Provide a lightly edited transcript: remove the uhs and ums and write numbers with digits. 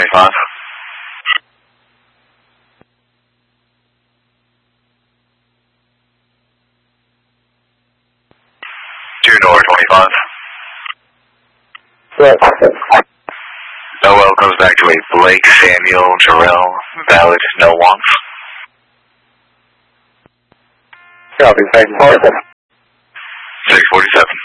25. Two door 25. Yes. Noel comes back to a Blake, Samuel, Jarrell, valid, no wants. Copy, thank you. 647.